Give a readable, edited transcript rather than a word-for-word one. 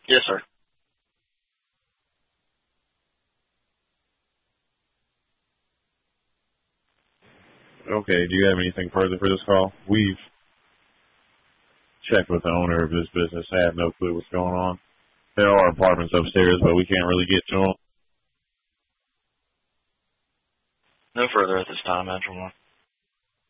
Yes, sir. Okay, do you have anything further for this call? We've checked with the owner of this business. I have no clue what's going on. There are apartments upstairs, but we can't really get to them. No further at this time, Andrew.